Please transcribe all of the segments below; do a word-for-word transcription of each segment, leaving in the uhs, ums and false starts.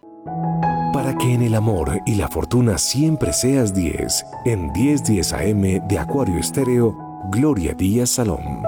Para que en el amor y la fortuna siempre seas diez, en diez diez A M de Acuario Estéreo, Gloria Díaz Salón.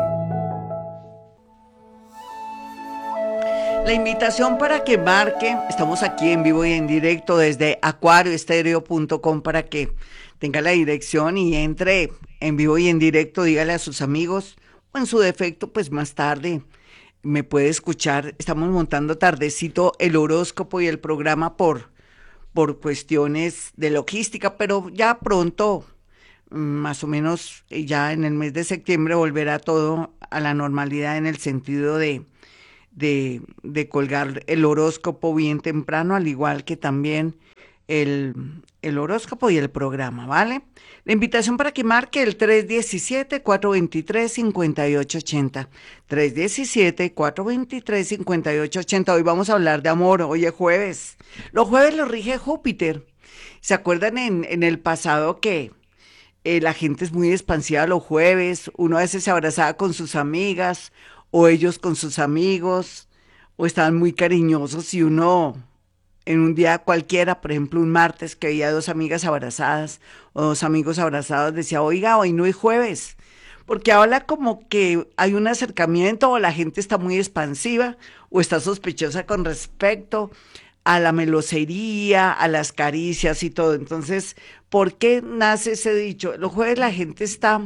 La invitación para que marque, estamos aquí en vivo y en directo desde acuario estéreo punto com para que tenga la dirección y entre en vivo y en directo, dígale a sus amigos o en su defecto, pues más tarde me puede escuchar. Estamos montando tardecito el horóscopo y el programa por, por cuestiones de logística, pero ya pronto, más o menos ya en el mes de septiembre, volverá todo a la normalidad en el sentido de de, de colgar el horóscopo bien temprano, al igual que también el, el horóscopo y el programa, ¿vale? La invitación para que marque el tres diecisiete, cuatro veintitrés, cincuenta y ocho ochenta. tres diecisiete, cuatro veintitrés, cincuenta y ocho ochenta. Hoy vamos a hablar de amor, hoy es jueves. Los jueves los rige Júpiter. ¿Se acuerdan en, en el pasado que eh, la gente es muy expansiva los jueves? Uno a veces se abrazaba con sus amigas o ellos con sus amigos, o estaban muy cariñosos y uno en un día cualquiera, por ejemplo un martes que veía dos amigas abrazadas o dos amigos abrazados, decía, oiga, hoy no es jueves, porque habla como que hay un acercamiento o la gente está muy expansiva o está sospechosa con respecto a la melosería, a las caricias y todo. Entonces, ¿por qué nace ese dicho? Los jueves la gente está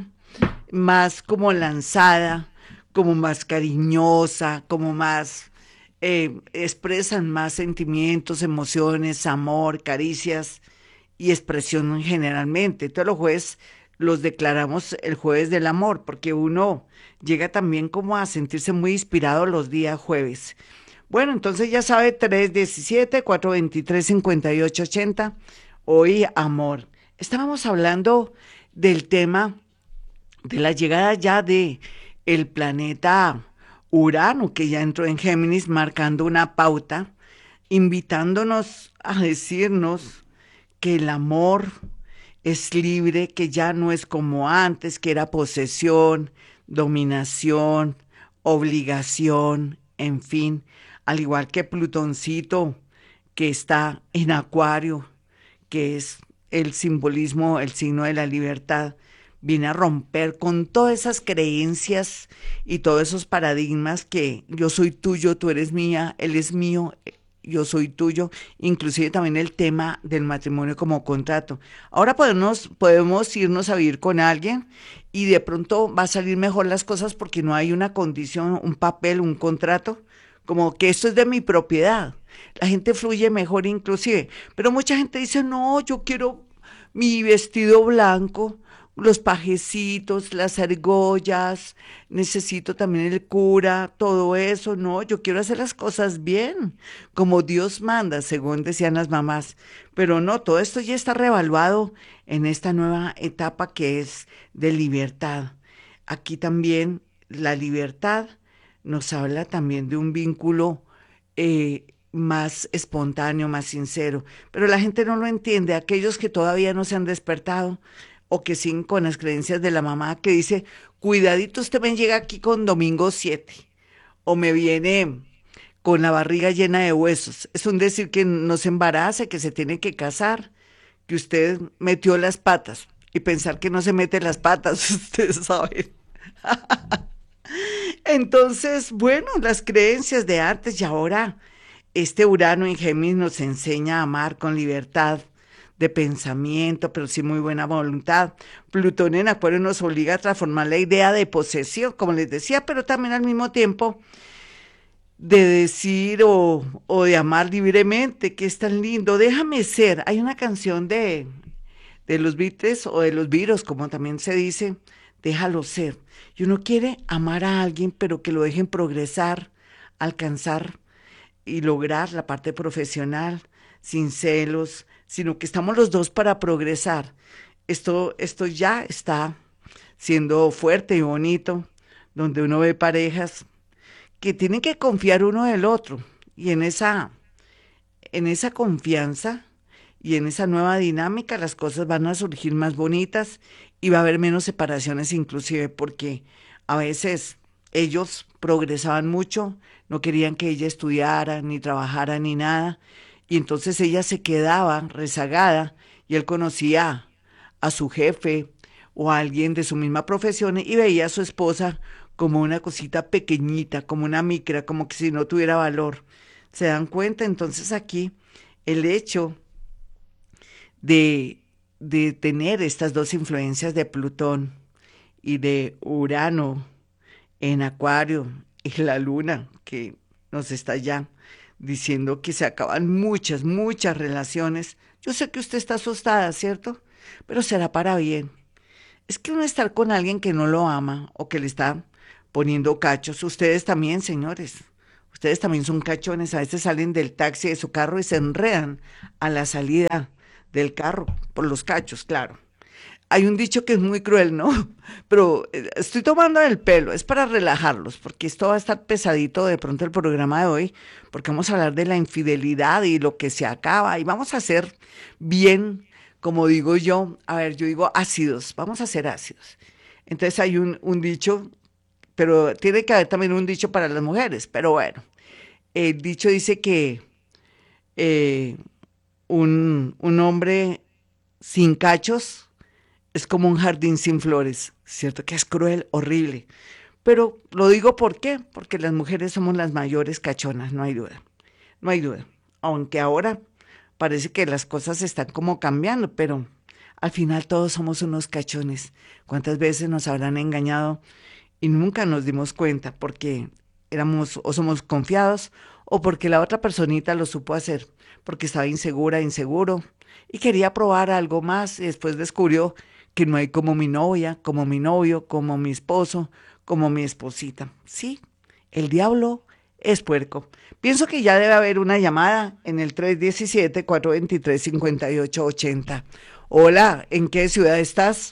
más como lanzada, como más cariñosa, como más, eh, expresan más sentimientos, emociones, amor, caricias y expresión generalmente. Entonces los jueves los declaramos el jueves del amor, porque uno llega también como a sentirse muy inspirado los días jueves. Bueno, entonces ya sabe, tres diecisiete, cuatro veintitrés, cincuenta y ocho ochenta, hoy amor. Estábamos hablando del tema de la llegada ya de el planeta Urano, que ya entró en Géminis, marcando una pauta, invitándonos a decirnos que el amor es libre, que ya no es como antes, que era posesión, dominación, obligación, en fin, al igual que Plutoncito, que está en Acuario, que es el simbolismo, el signo de la libertad, viene a romper con todas esas creencias y todos esos paradigmas que yo soy tuyo, tú eres mía, él es mío, yo soy tuyo, inclusive también el tema del matrimonio como contrato. Ahora podemos, podemos irnos a vivir con alguien y de pronto va a salir mejor las cosas porque no hay una condición, un papel, un contrato, como que esto es de mi propiedad. La gente fluye mejor inclusive, pero mucha gente dice, no, yo quiero mi vestido blanco, los pajecitos, las argollas, necesito también el cura, todo eso, no, yo quiero hacer las cosas bien, como Dios manda, según decían las mamás, pero no, todo esto ya está revaluado en esta nueva etapa que es de libertad. Aquí también la libertad nos habla también de un vínculo eh, más espontáneo, más sincero, pero la gente no lo entiende, aquellos que todavía no se han despertado o que siguen con las creencias de la mamá que dice, cuidadito, usted me llega aquí con domingo siete o me viene con la barriga llena de huesos. Es un decir que no se embarace, que se tiene que casar, que usted metió las patas y pensar que no se mete las patas, ustedes saben. Entonces, bueno, las creencias de antes y ahora este Urano en Géminis nos enseña a amar con libertad de pensamiento, pero sí muy buena voluntad. Plutón en Acuario nos obliga a transformar la idea de posesión, como les decía, pero también al mismo tiempo de decir o, o de amar libremente, que es tan lindo. Déjame ser. Hay una canción de, de los Beatles o de los Beatles, como también se dice, déjalo ser. Y uno quiere amar a alguien, pero que lo dejen progresar, alcanzar y lograr la parte profesional, sin celos, sino que estamos los dos para progresar. Esto, esto ya está siendo fuerte y bonito, donde uno ve parejas que tienen que confiar uno del otro, y en esa, en esa confianza y en esa nueva dinámica las cosas van a surgir más bonitas y va a haber menos separaciones inclusive porque a veces ellos progresaban mucho, no querían que ella estudiara, ni trabajara, ni nada, y entonces ella se quedaba rezagada y él conocía a su jefe o a alguien de su misma profesión y veía a su esposa como una cosita pequeñita, como una micra, como que si no tuviera valor. ¿Se dan cuenta? Entonces aquí el hecho de, de tener estas dos influencias de Plutón y de Urano en Acuario y la Luna que nos está ya diciendo que se acaban muchas, muchas relaciones. Yo sé que usted está asustada, ¿cierto? Pero será para bien. Es que uno estar con alguien que no lo ama o que le está poniendo cachos, ustedes también, señores. Ustedes también son cachones, a veces salen del taxi de su carro y se enredan a la salida del carro por los cachos, claro. Hay un dicho que es muy cruel, ¿no? Pero eh, estoy tomando el pelo, es para relajarlos, porque esto va a estar pesadito de pronto el programa de hoy, porque vamos a hablar de la infidelidad y lo que se acaba, y vamos a hacer bien, como digo yo, a ver, yo digo ácidos, vamos a ser ácidos. Entonces hay un, un dicho, pero tiene que haber también un dicho para las mujeres, pero bueno, el dicho dice que eh, un, un hombre sin cachos es como un jardín sin flores, ¿cierto? Que es cruel, horrible. Pero lo digo ¿por qué? Porque las mujeres somos las mayores cachonas, no hay duda, no hay duda. Aunque ahora parece que las cosas están como cambiando, pero al final todos somos unos cachones. ¿Cuántas veces nos habrán engañado y nunca nos dimos cuenta porque éramos o somos confiados o porque la otra personita lo supo hacer, porque estaba insegura, inseguro y quería probar algo más y después descubrió que no hay como mi novia, como mi novio, como mi esposo, como mi esposita. Sí, el diablo es puerco. Pienso que ya debe haber una llamada en el tres uno siete, cuatro dos tres, cinco ocho ocho cero. Hola, ¿en qué ciudad estás?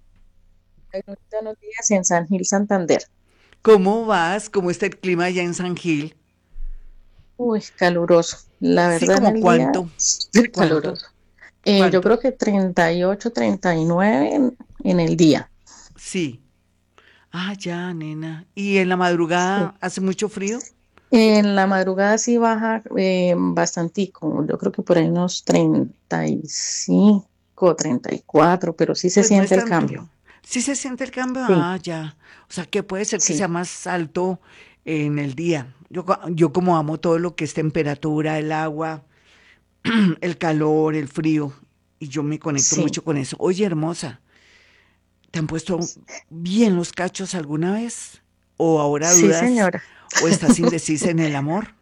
Buenos días en San Gil, Santander. ¿Cómo vas? ¿Cómo está el clima allá en San Gil? Uy, caluroso. La Sí, verdad en ¿como el día, cuánto? súper ¿Cuánto? caluroso. Eh, yo ¿Cuánto? creo que treinta y ocho, treinta y nueve en, en el día. Sí. Ah, ya, nena. ¿Y en la Sí. madrugada hace mucho frío? En la madrugada sí baja eh, bastantico. Yo creo que por ahí unos treinta y cinco, treinta y cuatro, pero sí se Pues no es siente el tanto. cambio. ¿Sí se siente el cambio? Sí, Ah, ya. O sea, que puede ser que sea sí, más alto en el día. Yo, co- yo como amo todo lo que es temperatura, el agua, el calor, el frío, y yo me conecto sí. mucho con eso. Oye, hermosa, ¿te han puesto bien los cachos alguna vez? ¿O ahora Sí, dudas? señora. ¿O estás indecisa en el amor?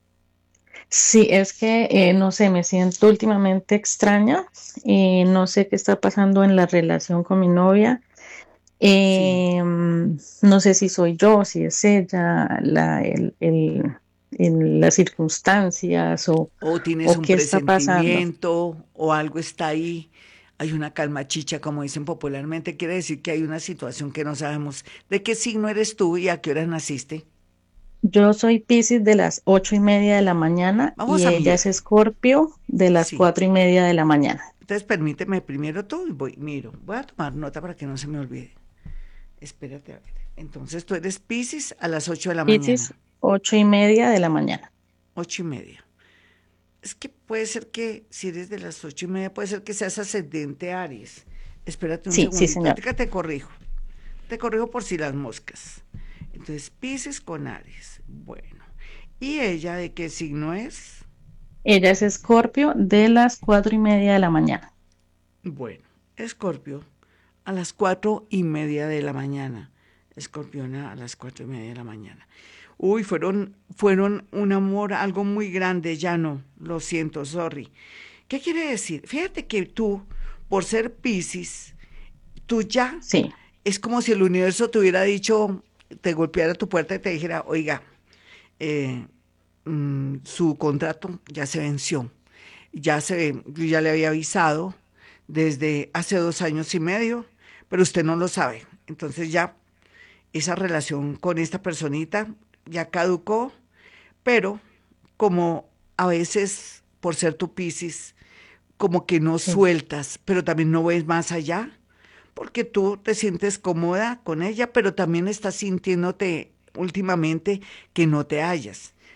Sí, es que eh, no sé, me siento últimamente extraña. Eh, no sé qué está pasando en la relación con mi novia. Sí. Eh, no sé si soy yo, si es ella, la, el, el- el- las circunstancias o, O tienes o un qué está pasando. presentimiento, o algo está ahí, hay una calma chicha, como dicen popularmente, quiere decir que hay una situación que no sabemos. ¿De qué signo eres tú y a qué hora naciste? Yo soy Piscis de las ocho y media de la mañana y Vamos a ella mirar. es Escorpio de las Sí. cuatro y media de la mañana. Entonces permíteme primero tú y voy, miro. Voy a tomar nota para que no se me olvide. Espérate a ver. Entonces tú eres Piscis a las ocho de la Piscis, mañana, ocho y media de la mañana. ocho y media. Es que puede ser que, si eres de las ocho y media, puede ser que seas ascendente Aries. Espérate un Sí, sí, segundito, señor. ahorita te corrijo. Te corrijo por si las moscas. Entonces, Pisces con Aries. Bueno. ¿Y ella de qué signo es? Ella es Escorpio de las cuatro y media de la mañana. Bueno, Escorpio a las cuatro y media de la mañana. Escorpiona a las cuatro y media de la mañana. Uy, fueron, fueron un amor, algo muy grande, ya no, lo siento, sorry. ¿Qué quiere decir? Fíjate que tú, por ser Piscis, tú ya Sí, es como si el universo te hubiera dicho, te golpeara tu puerta y te dijera, oiga, eh, mm, su contrato ya se venció. Ya se, yo ya le había avisado desde hace dos años y medio, pero usted no lo sabe. Entonces ya esa relación con esta personita ya caducó, pero como a veces por ser tu Piscis, como que no sí. sueltas, pero también no ves más allá, porque tú te sientes cómoda con ella, pero también estás sintiéndote últimamente que no te hallas.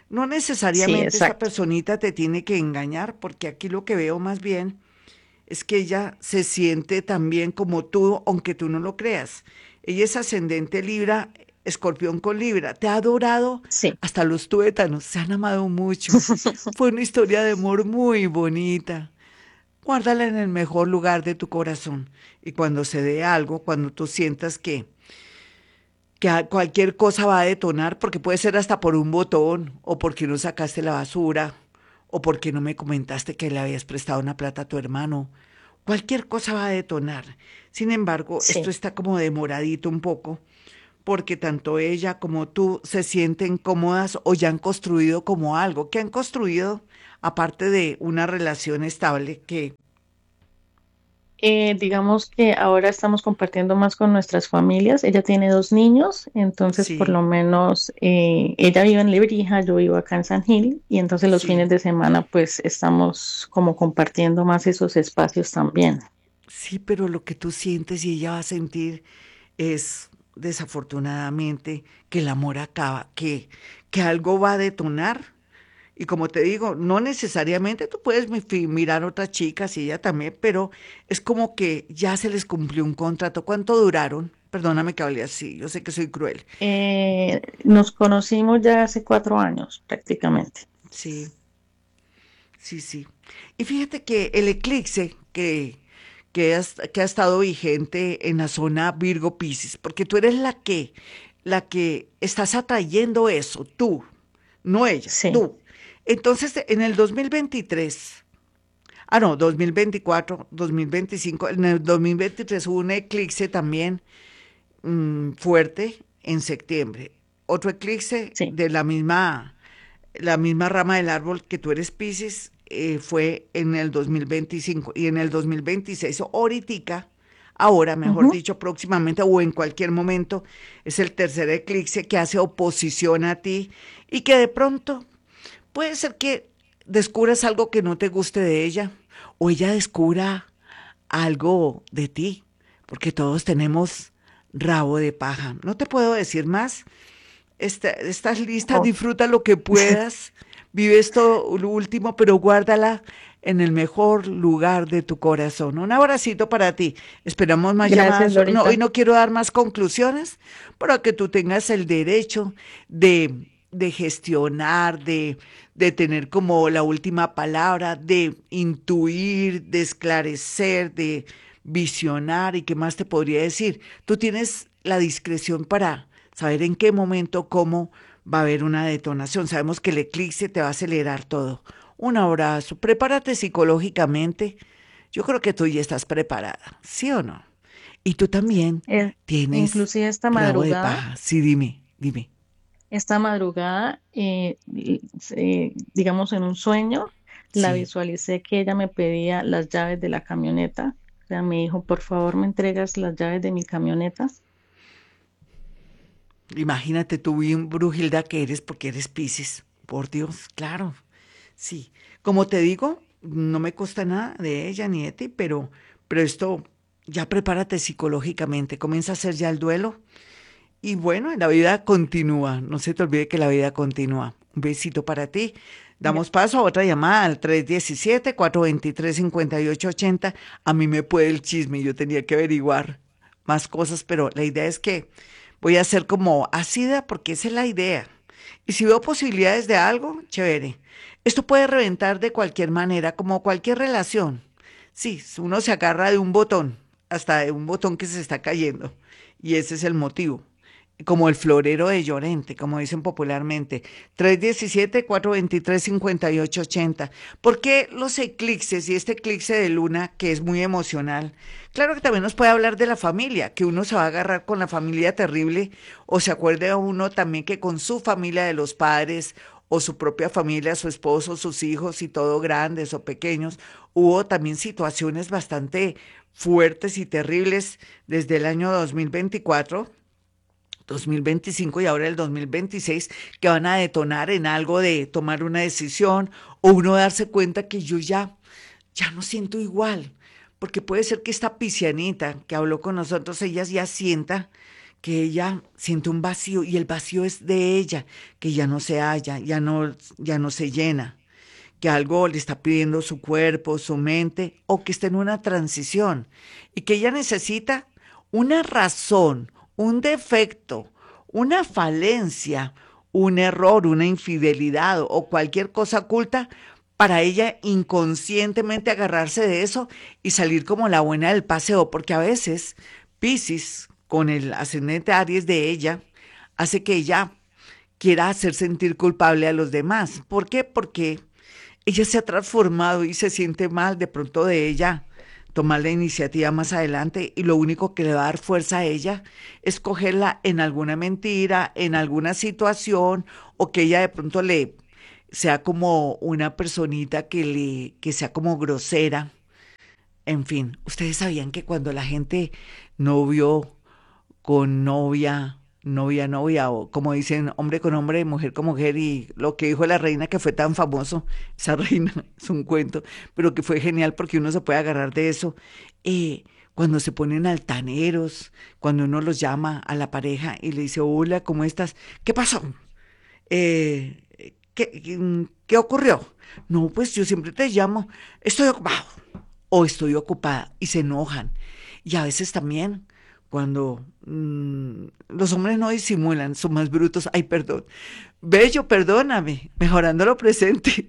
No Sí, necesariamente esa exacto. personita te tiene que engañar, porque aquí lo que veo más bien es que ella se siente también como tú, aunque tú no lo creas. Ella es ascendente Libra, escorpión con Libra. Te ha adorado Sí. hasta los tuétanos, se han amado mucho. Fue una historia de amor muy bonita. Guárdala en el mejor lugar de tu corazón. Y cuando se dé algo, cuando tú sientas que, que a- cualquier cosa va a detonar, porque puede ser hasta por un botón, o porque no sacaste la basura, o porque no me comentaste que le habías prestado una plata a tu hermano. Cualquier cosa va a detonar. Sin embargo, esto Sí. está como demoradito un poco, porque tanto ella como tú se sienten cómodas o ya han construido como algo. ¿Que han construido aparte de una relación estable que Eh, digamos que ahora estamos compartiendo más con nuestras familias. Ella tiene dos niños, entonces por sí, lo menos eh, ella vive en Lebrija, yo vivo acá en San Gil, y entonces los sí, fines de semana pues estamos como compartiendo más esos espacios también. sí, pero lo que tú sientes y ella va a sentir es desafortunadamente que el amor acaba, que, que algo va a detonar. Y como te digo, no necesariamente tú puedes mi- fi- mirar otras chicas y ella también, pero es como que ya se les cumplió un contrato. ¿Cuánto duraron? Perdóname que hable así, yo sé que soy cruel. Eh, nos conocimos ya hace cuatro años prácticamente. Sí, sí, sí. Y fíjate que el eclipse que, que, has- que ha estado vigente en la zona Virgo Piscis, porque tú eres la que, la que estás atrayendo eso, tú, no ella, Sí. tú. Entonces, en el dos mil veintitrés, ah, no, dos mil veinticuatro, dos mil veinticinco, en el dos mil veintitrés hubo un eclipse también mm, fuerte en septiembre. Otro eclipse Sí. de la misma, la misma rama del árbol que tú eres Piscis eh, fue en el dos mil veinticinco y en el dos mil veintiséis, ahoritica, ahora, mejor Ujú. dicho, próximamente o en cualquier momento, es el tercer eclipse que hace oposición a ti y que de pronto puede ser que descubras algo que no te guste de ella o ella descubra algo de ti, porque todos tenemos rabo de paja. No te puedo decir más. Esta- estás lista, Oh, disfruta lo que puedas, vive esto lo último, pero guárdala en el mejor lugar de tu corazón. Un abracito para ti. Esperamos más gracias, llamadas. No, hoy Lorita. no quiero dar más conclusiones, para que tú tengas el derecho de, de gestionar, de, de tener como la última palabra, de intuir, de esclarecer, de visionar y qué más te podría decir. Tú tienes la discreción para saber en qué momento, cómo va a haber una detonación. Sabemos que el eclipse te va a acelerar todo. Un abrazo, prepárate psicológicamente. Yo creo que tú ya estás preparada, ¿sí o no? Y tú también Eh, tienes inclusive esta rabo de madrugada. paja. Sí, dime, dime. Esta madrugada, eh, y- eh, digamos en un sueño, la Sí. visualicé que ella me pedía las llaves de la camioneta. O sea, me dijo, por favor, me entregas las llaves de mi camioneta. Imagínate tú bien brujilda que eres porque eres Piscis. Por Dios, claro. Sí. Como te digo, no me consta nada de ella ni de ti, pero, pero esto ya prepárate psicológicamente. Comienza a hacer ya el duelo. Y bueno, la vida continúa. No se te olvide que la vida continúa. Un besito para ti. Damos paso a otra llamada al tres uno siete, cuatro dos tres, cinco ocho ocho cero. A mí me puede el chisme, yo tenía que averiguar más cosas, pero la idea es que voy a ser como ácida porque esa es la idea. Y si veo posibilidades de algo, chévere. Esto puede reventar de cualquier manera, como cualquier relación. Sí, uno se agarra de un botón, hasta de un botón que se está cayendo. Y ese es el motivo. Como el florero de Llorente, como dicen popularmente. tres uno siete, cuatro dos tres, cinco ocho ocho cero. ¿Por qué los eclipses y este eclipse de luna, que es muy emocional? Claro que también nos puede hablar de la familia, que uno se va a agarrar con la familia terrible, o se acuerde a uno también que con su familia de los padres, o su propia familia, su esposo, sus hijos y todo grandes o pequeños, hubo también situaciones bastante fuertes y terribles desde el año dos mil veinticuatro, dos mil veinticinco y ahora el dos mil veintiséis, que van a detonar en algo de tomar una decisión o uno darse cuenta que yo ya, ya no siento igual, porque puede ser que esta pisianita que habló con nosotros, ella ya sienta que ella siente un vacío y el vacío es de ella, que ya no se halla, ya no, ya no se llena, que algo le está pidiendo su cuerpo, su mente, o que está en una transición y que ella necesita una razón, un defecto, una falencia, un error, una infidelidad o cualquier cosa oculta para ella inconscientemente agarrarse de eso y salir como la buena del paseo, porque a veces Piscis, con el ascendente Aries de ella, hace que ella quiera hacer sentir culpable a los demás. ¿Por qué? Porque ella se ha transformado y se siente mal de pronto de ella tomar la iniciativa más adelante y lo único que le va a dar fuerza a ella es cogerla en alguna mentira, en alguna situación o que ella de pronto le sea como una personita que le que sea como grosera. En fin, ustedes sabían que cuando la gente novio con novia, novia, novia, o como dicen, hombre con hombre, mujer con mujer, y lo que dijo la reina que fue tan famoso, esa reina es un cuento, pero que fue genial porque uno se puede agarrar de eso. Eh, Cuando se ponen altaneros, cuando uno los llama a la pareja y le dice, hola, ¿cómo estás? ¿Qué pasó? Eh, ¿qué, qué, qué ocurrió? No, pues yo siempre te llamo, estoy ocupado o estoy ocupada y se enojan. Y a veces también cuando mm, los hombres no disimulan, son más brutos, ay, perdón, bello, perdóname, mejorando lo presente.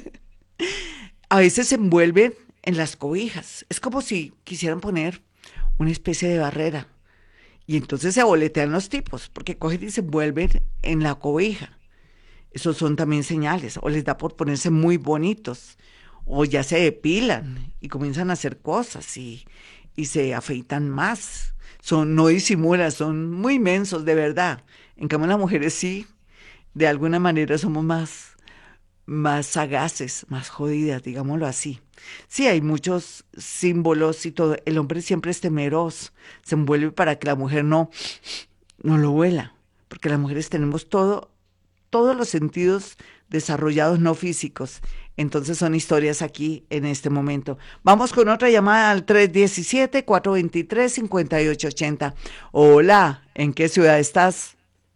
A veces se envuelven en las cobijas. Es como si quisieran poner una especie de barrera. Y entonces se aboletean los tipos, porque cogen y se envuelven en la cobija. Esos son también señales, o les da por ponerse muy bonitos, o ya se depilan y comienzan a hacer cosas y, y se afeitan más. Son, no disimulan, son muy inmensos, de verdad. En cambio, las mujeres sí, de alguna manera somos más, más sagaces, más jodidas, digámoslo así. Sí, hay muchos símbolos y todo. El hombre siempre es temeroso, se envuelve para que la mujer no, no lo huela, porque las mujeres tenemos todo todos los sentidos desarrollados no físicos. Entonces son historias aquí en este momento. Vamos con otra llamada al tres diecisiete, cuatro veintitrés, cincuenta y ocho ochenta. Hola, ¿en qué ciudad estás?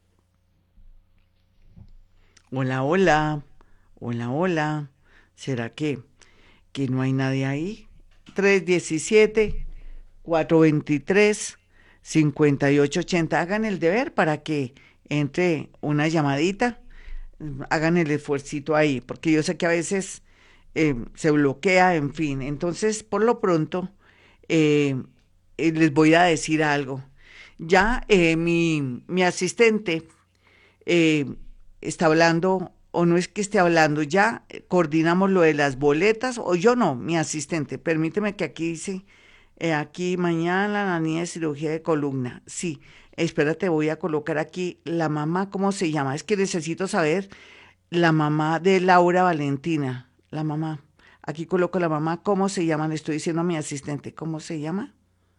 Hola, hola, hola, hola. ¿Será que, que no hay nadie ahí? tres diecisiete, cuatro veintitrés, cincuenta y ocho ochenta. Hagan el deber para que entre una llamadita, hagan el esfuercito ahí, porque yo sé que a veces eh, se bloquea, en fin. Entonces, por lo pronto, eh, eh, les voy a decir algo. Ya eh, mi, mi asistente eh, está hablando, o no es que esté hablando, ya eh, coordinamos lo de las boletas, o yo no, mi asistente, permíteme que aquí dice, eh, aquí mañana la niña de cirugía de columna, sí, espérate, voy a colocar aquí la mamá, ¿cómo se llama? Es que necesito saber la mamá de Laura Valentina, la mamá, aquí coloco la mamá, ¿cómo se llama? Le estoy diciendo a mi asistente, ¿cómo se llama?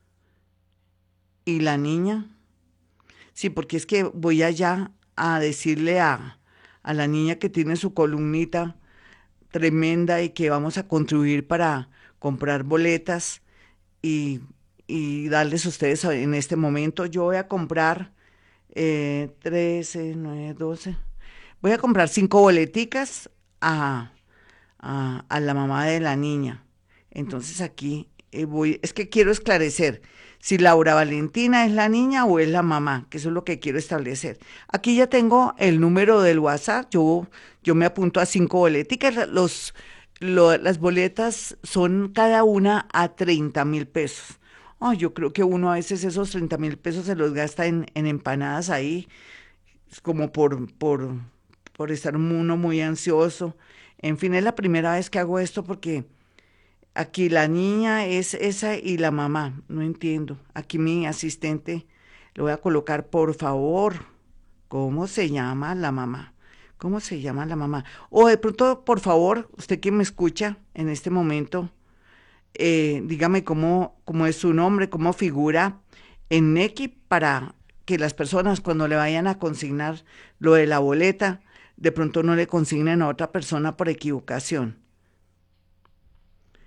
Y la niña. Sí, porque es que voy allá a decirle a, a la niña que tiene su columnita tremenda y que vamos a contribuir para comprar boletas y, y darles a ustedes a- en este momento. Yo voy a comprar eh, trece, nueve, doce. Voy a comprar cinco boleticas a, a, a la mamá de la niña. Entonces aquí eh, voy, es que quiero esclarecer si Laura Valentina es la niña o es la mamá, que eso es lo que quiero establecer. Aquí ya tengo el número del WhatsApp, yo, yo me apunto a cinco boleticas, los, lo- las boletas son cada una a treinta mil pesos. Ay, yo creo que uno a veces esos treinta mil pesos se los gasta en, en empanadas ahí, es como por, por, por estar uno muy ansioso. En fin, es la primera vez que hago esto porque aquí la niña es esa y la mamá, no entiendo. Aquí mi asistente le voy a colocar, por favor, ¿cómo se llama la mamá? ¿Cómo se llama la mamá? O de pronto, por favor, usted que me escucha en este momento, eh, dígame cómo, cómo es su nombre, cómo figura en Nequi para que las personas cuando le vayan a consignar lo de la boleta, de pronto no le consignen a otra persona por equivocación.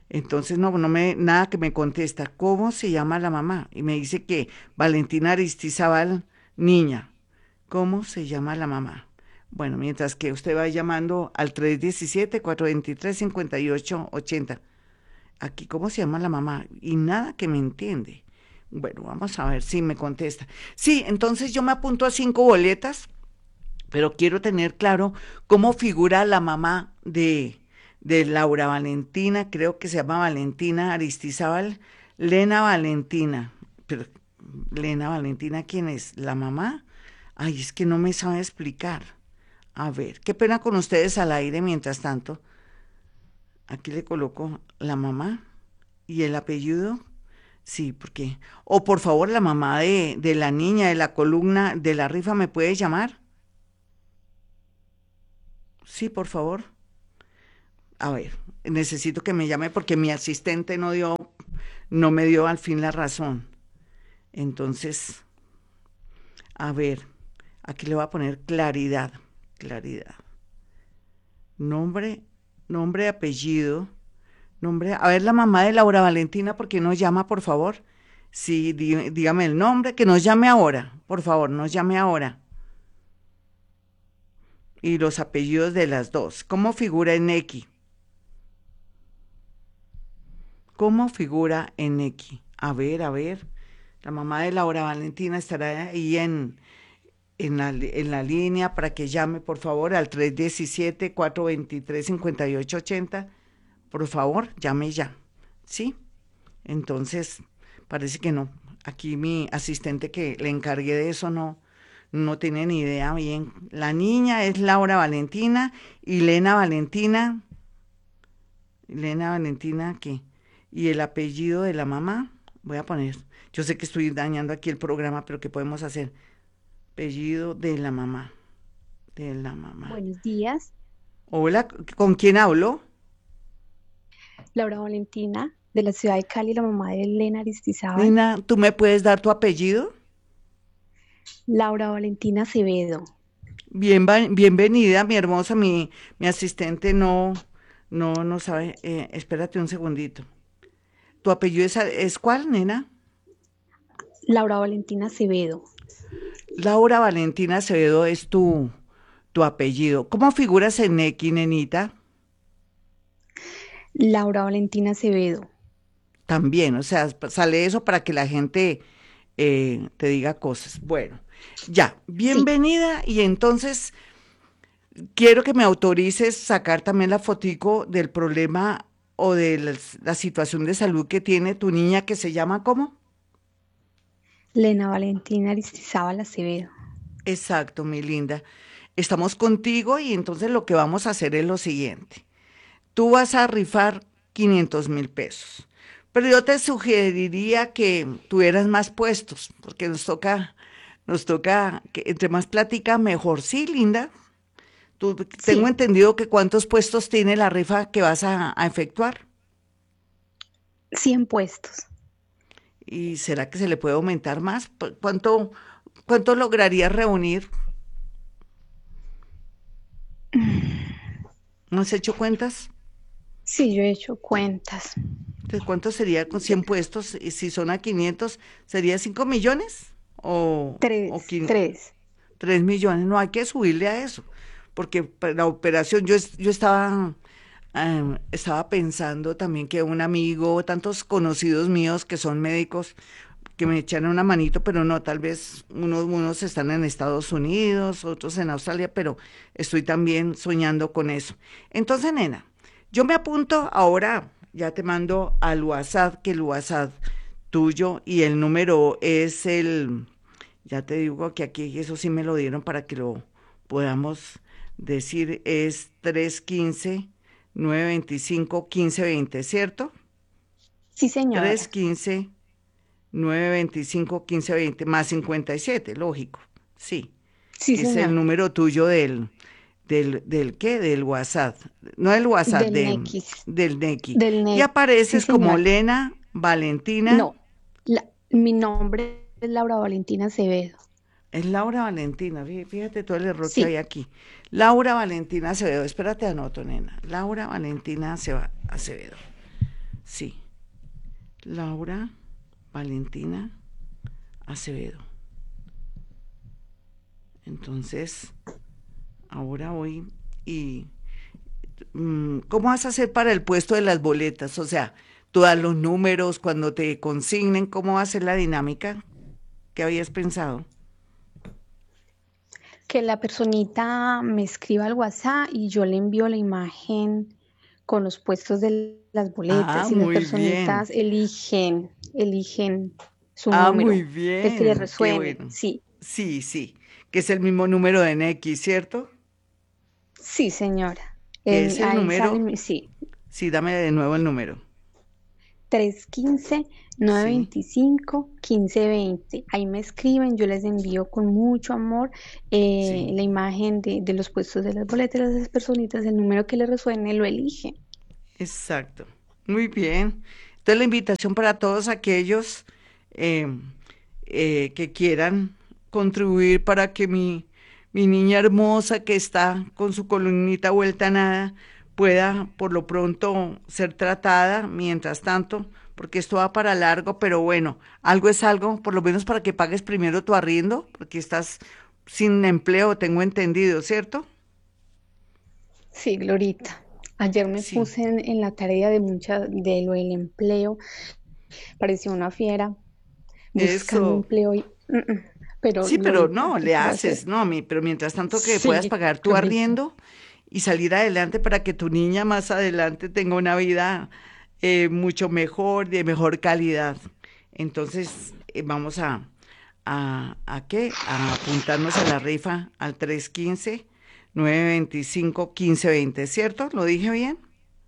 Entonces, no, no me, nada que me contesta. ¿Cómo se llama la mamá? Y me dice que Valentina Aristizábal, niña. ¿Cómo se llama la mamá? Bueno, mientras que usted va llamando al tres uno siete, cuatro dos tres, cinco ocho ocho cero. Aquí, ¿cómo se llama la mamá? Y nada que me entiende. Bueno, vamos a ver si me contesta. Sí, entonces yo me apunto a cinco boletas, pero quiero tener claro cómo figura la mamá de, de Laura Valentina, creo que se llama Valentina Aristizábal, Lena Valentina. Pero, Lena Valentina, ¿quién es? ¿La mamá? Ay, es que no me sabe explicar. A ver, qué pena con ustedes al aire mientras tanto. Aquí le coloco la mamá y el apellido. Sí, porque. O por favor, la mamá de, de la niña de la columna de la rifa, ¿me puede llamar? Sí, por favor. A ver, necesito que me llame porque mi asistente no dio, no me dio al fin la razón. Entonces, a ver, aquí le voy a poner claridad, claridad. Nombre, nombre, apellido, nombre. A ver, la mamá de Laura Valentina, ¿por qué no llama, por favor? Sí, dí- dígame el nombre, que nos llame ahora, por favor, nos llame ahora. Y los apellidos de las dos. ¿Cómo figura en X? ¿Cómo figura en X? A ver, a ver. La mamá de Laura Valentina estará ahí en, en la, li- en la línea para que llame, por favor, al tres uno siete, cuatro dos tres, cinco ocho ocho cero. Por favor, llame ya. ¿Sí? Entonces, parece que no. Aquí mi asistente que le encargué de eso no, no tiene ni idea bien. La niña es Laura Valentina y Lena Valentina. Lena Valentina, ¿qué? Y el apellido de la mamá, voy a poner. Yo sé que estoy dañando aquí el programa, pero ¿qué podemos hacer? Apellido de la mamá. De la mamá. Buenos días, Hola, ¿con quién hablo? Laura Valentina, de la ciudad de Cali, la mamá de Elena Aristizábal. Nina, ¿tú me puedes dar tu apellido? Laura Valentina Acevedo. Bien, va- bienvenida, mi hermosa, mi, mi asistente no, no, no sabe. Eh, espérate un segundito. ¿Tu apellido es, es cuál, nena? Laura Valentina Acevedo. Laura Valentina Acevedo es tu, tu apellido. ¿Cómo figuras en X, nenita? Laura Valentina Acevedo. También, o sea, sale eso para que la gente eh, te diga cosas. Bueno, ya, Sí, bienvenida y entonces quiero que me autorices sacar también la fotico del problema o de la, la situación de salud que tiene tu niña que se llama ¿cómo? Lena Valentina Aristizábal Acevedo. Exacto, mi linda. Estamos contigo y entonces lo que vamos a hacer es lo siguiente. Tú vas a rifar quinientos mil pesos, pero yo te sugeriría que tuvieras más puestos, porque nos toca, nos toca, que entre más plática, mejor. Sí, linda. Tú, tengo Sí, entendido que cuántos puestos tiene la rifa que vas a, a efectuar. cien puestos. ¿Y será que se le puede aumentar más? Pu- ¿Cuánto, cuánto lograrías reunir? ¿No has hecho cuentas? Sí, yo he hecho cuentas. Entonces, ¿cuánto sería con cien puestos? Y si son a quinientos, ¿sería cinco millones? ¿O, o Tres, quin- tres. tres millones? No hay que subirle a eso, porque para la operación, yo, es- yo estaba, eh, estaba pensando también que un amigo, tantos conocidos míos que son médicos, que me echan una manito, pero no, tal vez unos, unos están en Estados Unidos, otros en Australia, pero estoy también soñando con eso. Entonces, nena, yo me apunto ahora, ya te mando al WhatsApp, que el WhatsApp tuyo y el número es el, ya te digo que aquí eso sí me lo dieron para que lo podamos decir, es tres uno cinco, nueve dos cinco, uno cinco dos cero, ¿cierto? Sí, señora. tres uno cinco, nueve dos cinco, uno cinco dos cero más cincuenta y siete, lógico, sí, Sí, que es el señora. número tuyo del, del, del qué, del WhatsApp, no del WhatsApp, Del de, Nex. del Nequi. Del Y Nex. Sí, apareces como señora. Lena Valentina, No, la- mi nombre es Laura Valentina Acevedo. es Laura Valentina, fí- fíjate todo el error que hay Sí, aquí. Laura Valentina Acevedo, espérate anoto, nena, Laura Valentina Aceva- Acevedo. Sí, Laura Valentina Acevedo. Entonces, ahora voy y... mm, ¿cómo vas a hacer para el puesto de las boletas? O sea, tú das los números cuando te consignen, ¿cómo va a ser la dinámica? ¿Qué habías pensado? Que la personita me escriba al WhatsApp y yo le envío la imagen con los puestos de las Ah, boletas y las muy bien. personitas eligen, eligen su Ah, muy número, el que les bien. Qué resuene. bueno. Sí, Sí, sí. Que es el mismo número de N X, ¿cierto? sí, señora. Que En- es el ahí sale, número. mi- sí, Sí, dame de nuevo el número. Sí, tres uno cinco, nueve dos cinco, uno cinco dos cero. Ahí me escriben, yo les envío con mucho amor eh, sí. la imagen de, de los puestos de las boletas de esas personitas, el número que les resuene, lo eligen. Exacto. Muy bien. Entonces la invitación para todos aquellos eh, eh, que quieran contribuir para que mi, mi niña hermosa que está con su columnita vuelta a nada pueda por lo pronto ser tratada mientras tanto, porque esto va para largo, pero bueno, algo es algo, por lo menos para que pagues primero tu arriendo, porque estás sin empleo, tengo entendido, ¿cierto? Sí, Glorita. Ayer me Sí, puse en, en la tarea de mucha, de lo del empleo, parecía una fiera buscando eso. empleo y, mm, mm. Pero Sí, pero Glorita, no, ¿qué le puedo haces, hacer? no, mi, pero mientras tanto que puedas Sí, pagar tu Glorita. arriendo y salir adelante para que tu niña más adelante tenga una vida eh, mucho mejor, de mejor calidad. Entonces, eh, vamos a, a, ¿a qué? A apuntarnos a la rifa al tres uno cinco, nueve dos cinco, uno cinco dos cero, ¿cierto? ¿Lo dije bien?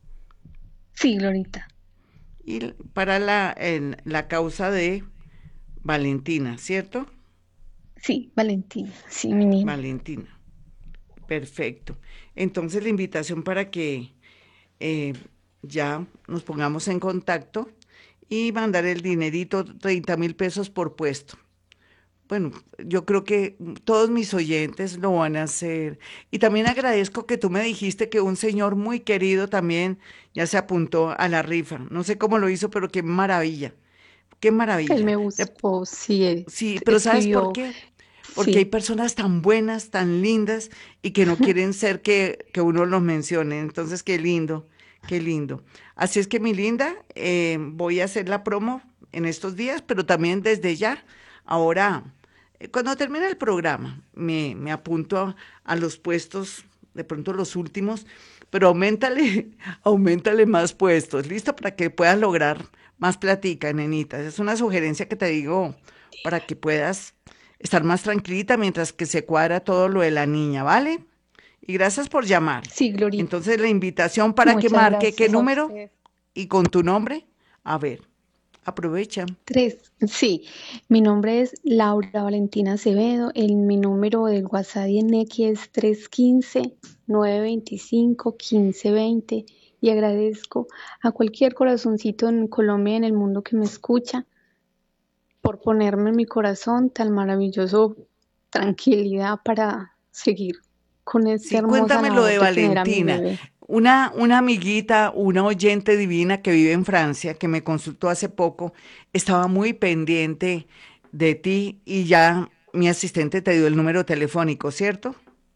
Sí, Glorita. Y l- para la, en la causa de Valentina, ¿cierto? Sí, Valentina, sí, mi niña. Valentina. Perfecto. Entonces la invitación para que eh, ya nos pongamos en contacto y mandar el dinerito, treinta mil pesos por puesto. Bueno, yo creo que todos mis oyentes lo van a hacer. Y también agradezco que tú me dijiste que un señor muy querido también ya se apuntó a la rifa. No sé cómo lo hizo, pero qué maravilla, qué Él maravilla. me De- buscó, sí, eh, sí, pero ¿sabes por escribió, qué? Porque hay sí. personas tan buenas, tan lindas y que no quieren ser que, que uno los mencione. Entonces, qué lindo, qué lindo. Así es que, mi linda, eh, voy a hacer la promo en estos días, pero también desde ya. Ahora, eh, cuando termine el programa, me, me apunto a, a los puestos, de pronto los últimos, pero aumentale, aumentale más puestos, ¿listo? Para que puedas lograr más platica, nenita. Es una sugerencia que te digo para que puedas estar más tranquilita mientras que se cuadra todo lo de la niña, ¿vale? Y gracias por llamar. Sí, Glorita. Entonces, la invitación para que Muchas marque qué gracias a número usted. y con tu nombre. A ver, aprovecha. Tres, sí, mi nombre es Laura Valentina Acevedo, el, mi número del WhatsApp y en X es tres uno cinco, nueve dos cinco, uno cinco dos cero y agradezco a cualquier corazoncito en Colombia y en el mundo que me escucha por ponerme en mi corazón tan maravilloso tranquilidad para seguir con esta Sí, hermosa cuéntame lo labor de de tener a mi Valentina. bebé. Una, una amiguita, una oyente divina que vive en Francia, que me consultó hace poco, estaba muy pendiente de ti y ya mi asistente te dio el número telefónico, ¿cierto?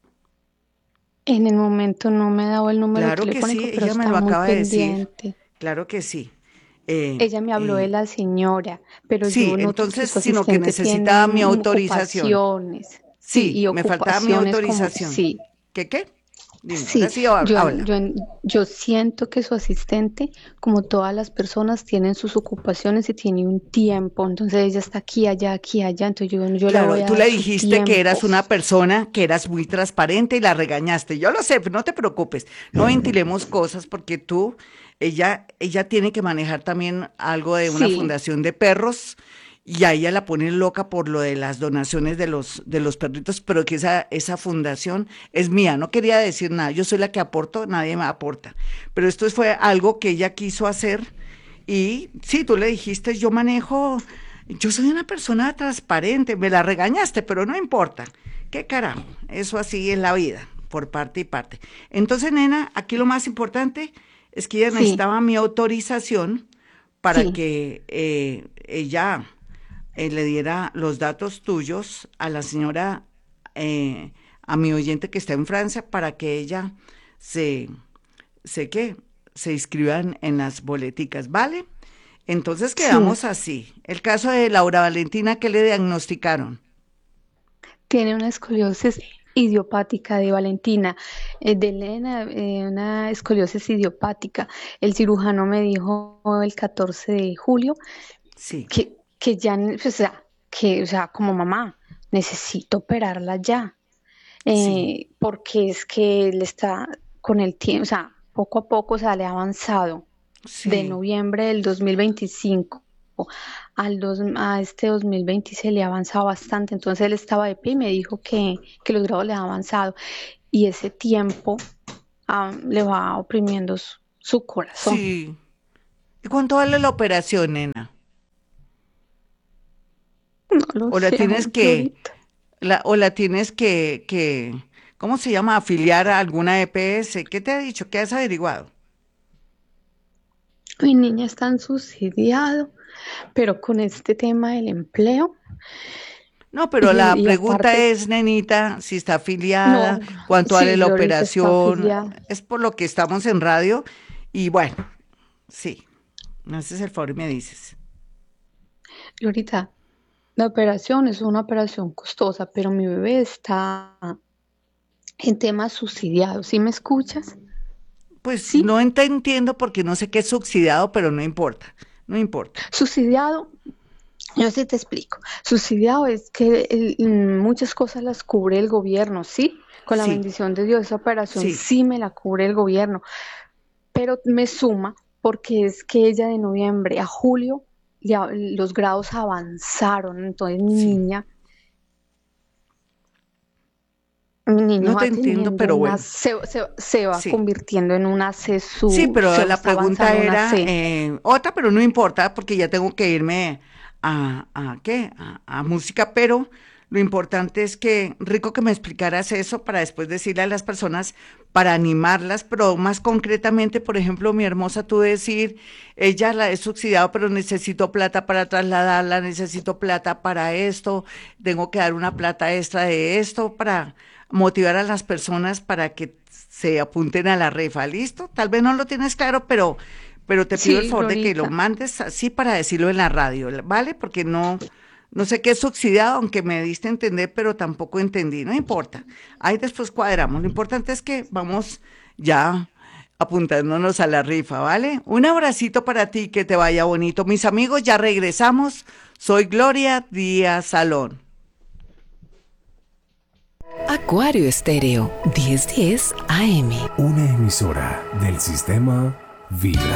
En el momento no me ha dado el número Claro que telefónico, sí, pero ella me lo está muy acaba de decir. pendiente. Claro que sí. Eh, Ella me habló de y la señora, pero sí, yo noto que entonces, su sino que asistente necesitaba mi tiene autorización. ocupaciones, sí, Sí, y me faltaba mi ocupaciones como, autorización. sí, ¿Qué qué? Dime, ahora sí, sí hab- yo, habla. yo, yo siento que su asistente, como todas las personas, tienen sus ocupaciones y tiene un tiempo, entonces ella está aquí, allá, aquí, allá, entonces yo, yo le voy Claro, a tú dar le su dijiste que tiempo. eras una persona que eras muy transparente y la regañaste. Yo lo sé, pero no te preocupes. No ventilemos cosas porque tú, ella, ella tiene que manejar también algo de una Sí, fundación de perros y a ella la ponen loca por lo de las donaciones de los, de los perritos, pero que esa, esa fundación es mía. No quería decir nada. Yo soy la que aporto, nadie me aporta. Pero esto fue algo que ella quiso hacer y sí, tú le dijiste, yo manejo, yo soy una persona transparente, me la regañaste, pero no importa. ¿Qué carajo? Eso así es la vida, por parte y parte. Entonces, nena, aquí lo más importante es que ella sí, necesitaba mi autorización para Sí, que eh, ella eh, le diera los datos tuyos a la señora, eh, a mi oyente que está en Francia, para que ella se, se qué, se inscriban en las boleticas, ¿vale? Entonces sí. quedamos así. El caso de Laura Valentina, ¿qué le diagnosticaron? Tiene una escoliosis idiopática de Valentina, eh, de Elena, eh, una escoliosis idiopática. El cirujano me dijo el catorce de julio Sí, que, que ya, ne- o sea, que, o sea, como mamá, necesito operarla ya, sí, eh, porque es que le está con el tiempo, o sea, poco a poco, o sea, le ha avanzado de sí, noviembre del dos mil veinticinco al dos, a este dos mil veintiséis le ha avanzado bastante, entonces él estaba de pie y me dijo que, que los grados le han avanzado y ese tiempo ah, le va oprimiendo su, su corazón. sí. ¿Y cuánto vale la operación, nena? No lo O la sé tienes aún, que, Glorita. la, o la tienes que, que, ¿cómo se llama? Afiliar a alguna E P S. ¿Qué te ha dicho? ¿Qué has averiguado? Mi niña está en subsidiado, pero con este tema del empleo No, pero y, el- la y pregunta aparte, es, nenita, si está afiliada, no, cuánto vale sí, la Glorita está operación. afiliada. Es por lo que estamos en radio. Y bueno, sí, me haces el favor y me dices. Glorita, la operación es una operación costosa, pero mi bebé está en temas subsidiados. ¿Sí me escuchas? Pues Sí, no te entiendo porque no sé qué es subsidiado, pero no importa, no importa. subsidiado, yo sí te explico. Subsidiado es que el- mm, muchas cosas las cubre el gobierno, ¿sí? Con la Sí, bendición de Dios, esa operación sí, sí me la cubre el gobierno, pero me suma porque es que ella de noviembre a julio ya los grados avanzaron, entonces mi sí. niña, mi niña No te va entiendo, teniendo pero una, bueno, se, se- se va sí. convirtiendo en una C, Sí, su, pero se la está pregunta avanzando a una era C. eh, otra, pero no importa porque ya tengo que irme a, a ¿qué? A, a música, pero lo importante es que, rico que me explicaras eso para después decirle a las personas, para animarlas, pero más concretamente, por ejemplo, mi hermosa, tú decir, ella la he subsidiado, pero necesito plata para trasladarla, necesito plata para esto, tengo que dar una plata extra de esto para motivar a las personas para que se apunten a la rifa, ¿listo? Tal vez no lo tienes claro, pero, pero te pido el Sí, favor de que lo Glorita. mandes así para decirlo en la radio, ¿vale? Porque no, no sé qué es subsidiado, aunque me diste a entender, pero tampoco entendí, no importa. Ahí después cuadramos. Lo importante es que vamos ya apuntándonos a la rifa, ¿vale? Un abracito para ti, que te vaya bonito. Mis amigos, ya regresamos. Soy Gloria Díaz Salón. Acuario Estéreo, diez diez A M. Una emisora del sistema Vibra.